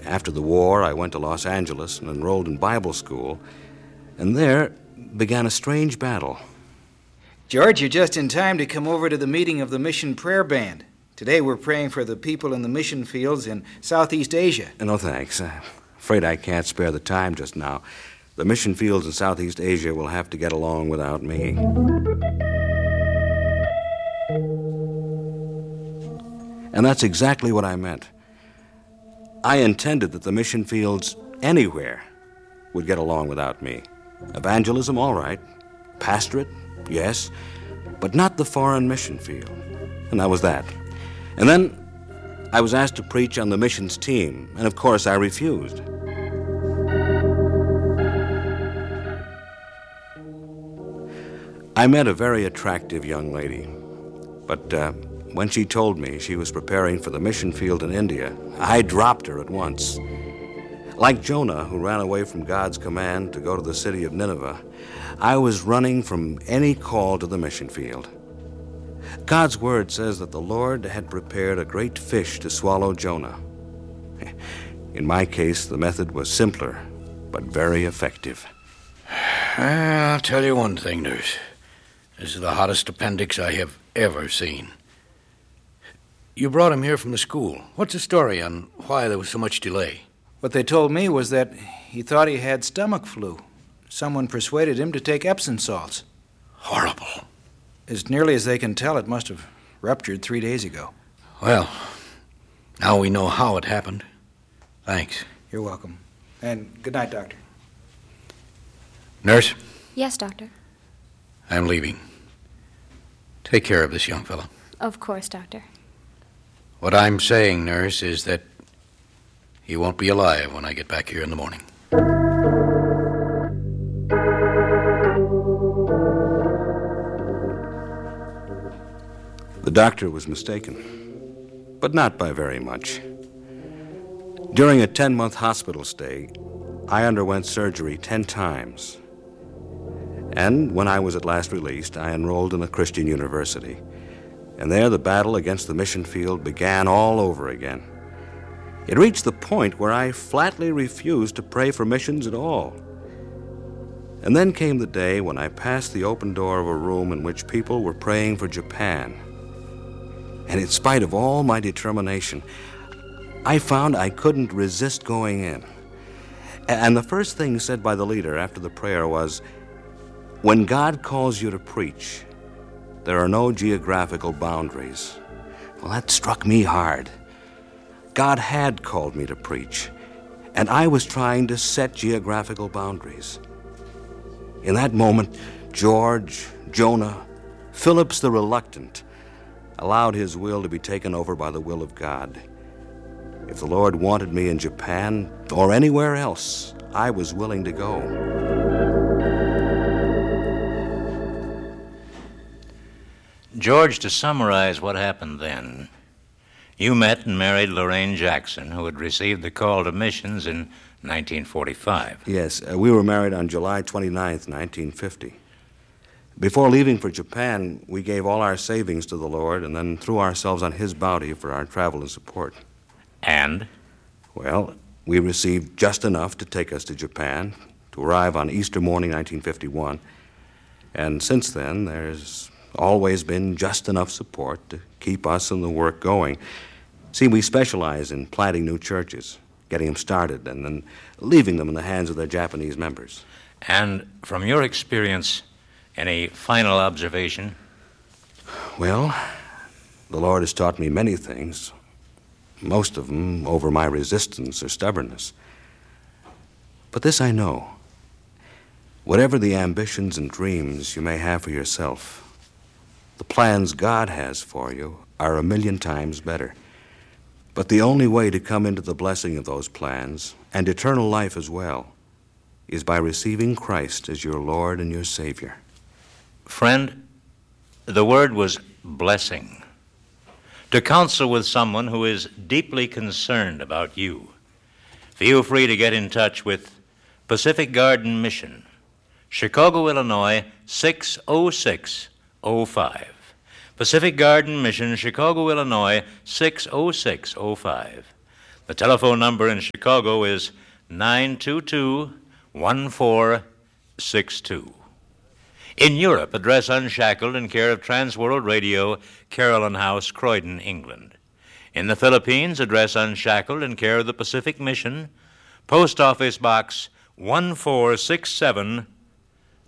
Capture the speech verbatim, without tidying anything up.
After the war, I went to Los Angeles and enrolled in Bible school, and there began a strange battle. George, you're just in time to come over to the meeting of the Mission Prayer Band. Today we're praying for the people in the mission fields in Southeast Asia. No, thanks. I'm afraid I can't spare the time just now. The mission fields in Southeast Asia will have to get along without me. And that's exactly what I meant. I intended that the mission fields anywhere would get along without me. Evangelism, all right. Pastorate, yes. But not the foreign mission field. And that was that. And then I was asked to preach on the missions team, and of course I refused. I met a very attractive young lady, but uh, when she told me she was preparing for the mission field in India, I dropped her at once. Like Jonah, who ran away from God's command to go to the city of Nineveh, I was running from any call to the mission field. God's word says that the Lord had prepared a great fish to swallow Jonah. In my case, the method was simpler, but very effective. I'll tell you one thing, nurse. This is the hottest appendix I have ever seen. You brought him here from the school. What's the story on why there was so much delay? What they told me was that he thought he had stomach flu. Someone persuaded him to take Epsom salts. Horrible. As nearly as they can tell, it must have ruptured three days ago. Well, now we know how it happened. Thanks. You're welcome. And good night, Doctor. Nurse? Yes, Doctor. I'm leaving. Take care of this young fellow. Of course, Doctor. What I'm saying, nurse, is that he won't be alive when I get back here in the morning. The doctor was mistaken, but not by very much. During a ten-month hospital stay, I underwent surgery ten times. And when I was at last released, I enrolled in a Christian university. And there the battle against the mission field began all over again. It reached the point where I flatly refused to pray for missions at all. And then came the day when I passed the open door of a room in which people were praying for Japan. And in spite of all my determination, I found I couldn't resist going in. And the first thing said by the leader after the prayer was, "When God calls you to preach, there are no geographical boundaries." Well, that struck me hard. God had called me to preach, and I was trying to set geographical boundaries. In that moment, George, Jonah, Phillips the reluctant, allowed his will to be taken over by the will of God. If the Lord wanted me in Japan or anywhere else, I was willing to go. George, to summarize what happened then, you met and married Lorraine Jackson, who had received the call to missions in nineteen forty-five. Yes, uh, we were married on July twenty-ninth, nineteen fifty. Before leaving for Japan, we gave all our savings to the Lord and then threw ourselves on His bounty for our travel and support. And? Well, we received just enough to take us to Japan, to arrive on Easter morning, nineteen fifty-one. And since then, there's always been just enough support to keep us and the work going. See, we specialize in planting new churches, getting them started, and then leaving them in the hands of their Japanese members. And from your experience, any final observation? Well, the Lord has taught me many things, most of them over my resistance or stubbornness. But this I know. Whatever the ambitions and dreams you may have for yourself, the plans God has for you are a million times better. But the only way to come into the blessing of those plans, and eternal life as well, is by receiving Christ as your Lord and your Savior. Friend, the word was blessing. To counsel with someone who is deeply concerned about you, feel free to get in touch with Pacific Garden Mission, Chicago, Illinois, six oh six oh five. Pacific Garden Mission, Chicago, Illinois, six oh six oh five. The telephone number in Chicago is nine two two, one four six two. In Europe, address Unshackled in care of Transworld Radio, Carolyn House, Croydon, England. In the Philippines, address Unshackled in care of the Pacific Mission, Post Office Box one four six seven,